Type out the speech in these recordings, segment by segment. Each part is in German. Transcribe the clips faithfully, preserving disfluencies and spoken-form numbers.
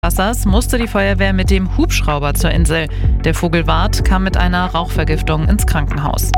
Wassers musste die Feuerwehr mit dem Hubschrauber zur Insel. Der Vogelwart kam mit einer Rauchvergiftung ins Krankenhaus.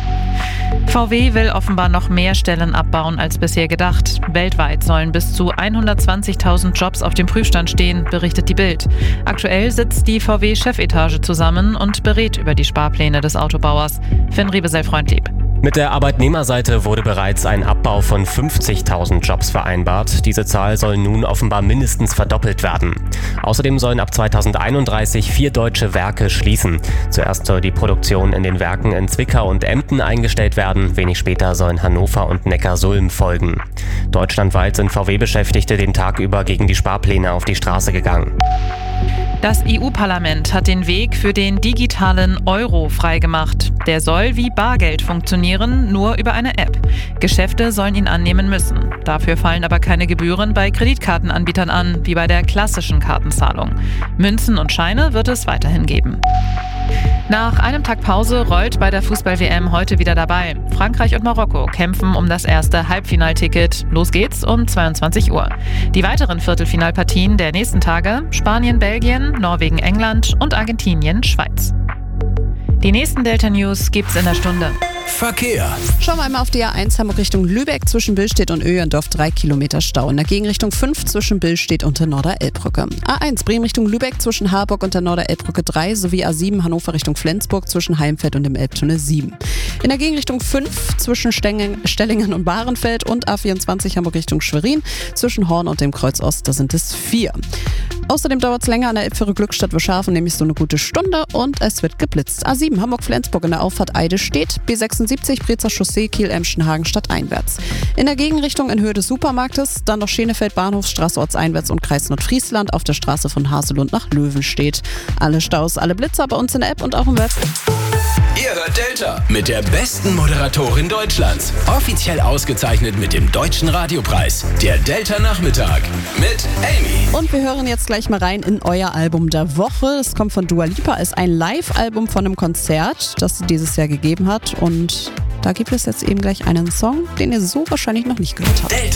V W will offenbar noch mehr Stellen abbauen als bisher gedacht. Weltweit sollen bis zu hundertzwanzigtausend Jobs auf dem Prüfstand stehen, berichtet die Bild. Aktuell sitzt die V W-Chefetage zusammen und berät über die Sparpläne des Autobauers. Finn Riebesell-Freundlieb. Mit der Arbeitnehmerseite wurde bereits ein Abbau von fünfzigtausend Jobs vereinbart. Diese Zahl soll nun offenbar mindestens verdoppelt werden. Außerdem sollen ab zweitausendeinunddreißig vier deutsche Werke schließen. Zuerst soll die Produktion in den Werken in Zwickau und Emden eingestellt werden. Wenig später sollen Hannover und Neckarsulm folgen. Deutschlandweit sind V W-Beschäftigte den Tag über gegen die Sparpläne auf die Straße gegangen. Das E U-Parlament hat den Weg für den digitalen Euro freigemacht. Der soll wie Bargeld funktionieren, nur über eine App. Geschäfte sollen ihn annehmen müssen. Dafür fallen aber keine Gebühren bei Kreditkartenanbietern an, wie bei der klassischen Kartenzahlung. Münzen und Scheine wird es weiterhin geben. Nach einem Tag Pause rollt bei der Fußball-W M heute wieder dabei. Frankreich und Marokko kämpfen um das erste Halbfinalticket. Los geht's um zweiundzwanzig Uhr. Die weiteren Viertelfinalpartien der nächsten Tage: Spanien, Belgien, Norwegen, England und Argentinien, Schweiz. Die nächsten Delta-News gibt's in der Stunde. Verkehr. Schauen wir einmal auf die A eins Hamburg Richtung Lübeck. Zwischen Billstedt und Öhrendorf drei Kilometer Stau. In der Gegenrichtung fünf zwischen Billstedt und der Norderelbbrücke. A eins Bremen Richtung Lübeck zwischen Harburg und der Norderelbbrücke drei sowie A sieben Hannover Richtung Flensburg zwischen Heimfeld und dem Elbtunnel sieben. In der Gegenrichtung fünf zwischen Stengen, Stellingen und Bahrenfeld und A vierundzwanzig Hamburg Richtung Schwerin zwischen Horn und dem Kreuz Ost, da sind es vier. Außerdem dauert es länger an der Elbfähre Glückstadt Wischhafen, nämlich so eine gute Stunde, und es wird geblitzt. A sieben Hamburg-Flensburg in der Auffahrt Eide steht, B sechsundsiebzig Brezer Chaussee Kiel-Emschenhagen stadteinwärts. In der Gegenrichtung in Höhe des Supermarktes, dann noch Schenefeld Bahnhofsstraße ortseinwärts und Kreis Nordfriesland auf der Straße von Haselund nach Löwenstedt. Alle Staus, alle Blitzer bei uns in der App und auch im Web. Ihr hört Delta mit der besten Moderatorin Deutschlands. Offiziell ausgezeichnet mit dem Deutschen Radiopreis. Der Delta Nachmittag mit Amy. Und wir hören jetzt gleich mal rein in euer Album der Woche. Es kommt von Dua Lipa, ist ein Live-Album von einem Konzert, das sie dieses Jahr gegeben hat. Und da gibt es jetzt eben gleich einen Song, den ihr so wahrscheinlich noch nicht gehört habt.